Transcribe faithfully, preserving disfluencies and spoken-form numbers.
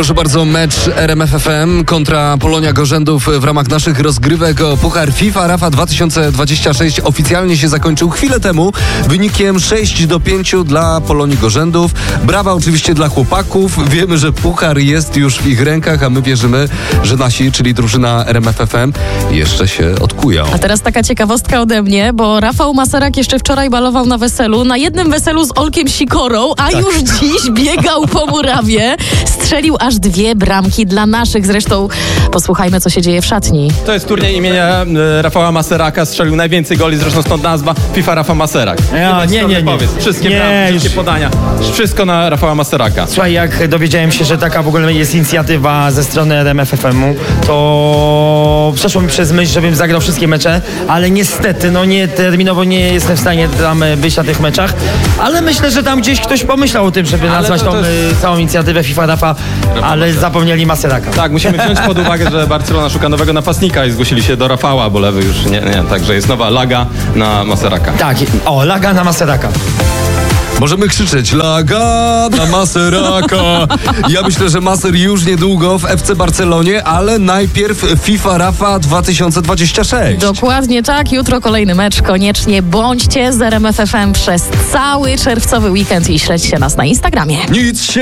Proszę bardzo, mecz R M F F M kontra Polonia Gorzędów w ramach naszych rozgrywek o Puchar FIFA Rafa dwa tysiące dwadzieścia sześć oficjalnie się zakończył chwilę temu wynikiem sześć do pięciu dla Polonii Gorzędów. Brawa oczywiście dla chłopaków. Wiemy, że puchar jest już w ich rękach, a my wierzymy, że nasi, czyli drużyna R M F F M, jeszcze się odkują. A teraz taka ciekawostka ode mnie, bo Rafał Maserak jeszcze wczoraj balował na weselu, na jednym weselu z Olkiem Sikorą, a tak. już dziś biegał po murawie. Strzelił aż dwie bramki dla naszych. Zresztą posłuchajmy, co się dzieje w szatni. To jest turniej imienia e, Rafała Maseraka. Strzelił najwięcej goli, zresztą stąd nazwa FIFA Rafa Maserak. Ja, nie, nie, nie. Powiedz. Wszystkie nie, bramy, wszystkie już... podania. Wszystko na Rafała Maseraka. Słuchaj, jak dowiedziałem się, że taka w ogóle jest inicjatywa ze strony R M F F M-u, to przeszło mi przez myśl, żebym zagrał wszystkie mecze, ale niestety, no nie, terminowo nie jestem w stanie tam być na tych meczach, ale myślę, że tam gdzieś ktoś pomyślał o tym, żeby ale nazwać to, to tą jest... całą inicjatywę FIFA Rafa, ale zapomnieli Maseraka. Tak, musimy wziąć pod uwagę, że Barcelona szuka nowego napastnika i zgłosili się do Rafała, bo lewy już nie, nie, także jest nowa laga na Maseraka. Tak, o, laga na Maseraka. Możemy krzyczeć Laga na Maseraka. Ja myślę, że Maser już niedługo w F C Barcelonie, ale najpierw FIFA Rafa dwa tysiące dwadzieścia sześć. Dokładnie tak. Jutro kolejny mecz. Koniecznie bądźcie z R M F F M przez cały czerwcowy weekend i śledźcie nas na Instagramie. Nic się